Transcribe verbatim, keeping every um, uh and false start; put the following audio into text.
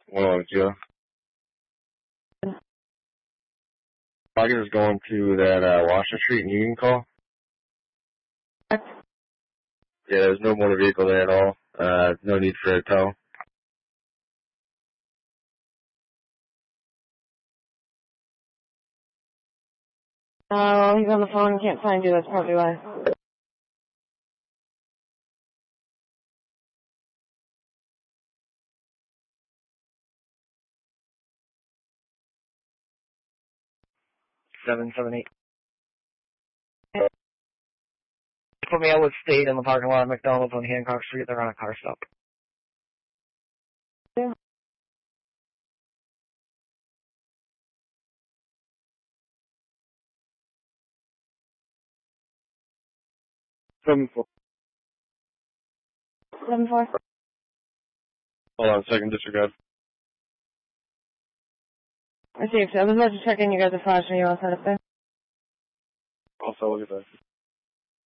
Well, Joe. Roger is going to that uh, Washington Street and Union call. What? Yeah, there's no motor vehicle there at all. Uh, no need for a tow. Oh, he's on the phone and can't find you. That's probably why. Seven seven eight. Put me out with State in the parking lot of McDonald's on Hancock Street. They're on a car stop. Yeah. Seven four. Seven four. Hold on a second, disregard. I see. I was about to check in. You guys are flashing. You all set up there? Also, look at that.